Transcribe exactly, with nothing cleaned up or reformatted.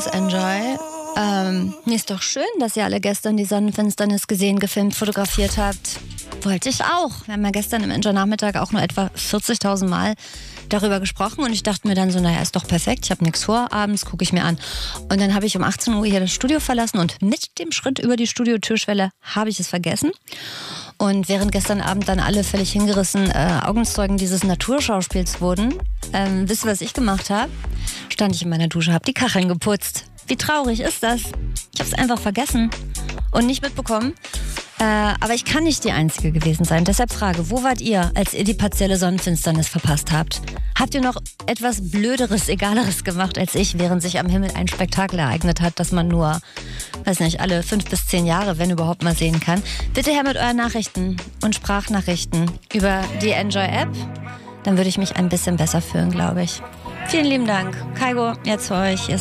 das Enjoy. Ähm, ist doch schön, dass ihr alle gestern die Sonnenfinsternis gesehen, gefilmt, fotografiert habt. Wollte ich auch. Wir haben ja gestern im Enjoy-Nachmittag auch nur etwa vierzigtausend Mal darüber gesprochen und ich dachte mir dann so, naja, ist doch perfekt, ich habe nichts vor, abends gucke ich mir an. Und dann habe ich um achtzehn Uhr hier das Studio verlassen und mit dem Schritt über die Studiotürschwelle habe ich es vergessen. Und während gestern Abend dann alle völlig hingerissen äh, Augenzeugen dieses Naturschauspiels wurden, ähm, wisst ihr, was ich gemacht habe? Stand ich in meiner Dusche, habe die Kacheln geputzt. Wie traurig ist das? Ich habe es einfach vergessen und nicht mitbekommen. Äh, aber ich kann nicht die Einzige gewesen sein. Deshalb Frage, wo wart ihr, als ihr die partielle Sonnenfinsternis verpasst habt? Habt ihr noch etwas Blöderes, Egaleres gemacht als ich, während sich am Himmel ein Spektakel ereignet hat, das man nur, weiß nicht, alle fünf bis zehn Jahre, wenn überhaupt, mal sehen kann? Bitte her mit euren Nachrichten und Sprachnachrichten über die Enjoy-App. Dann würde ich mich ein bisschen besser fühlen, glaube ich. Vielen lieben Dank. Kaigo, jetzt für euch. Hier ist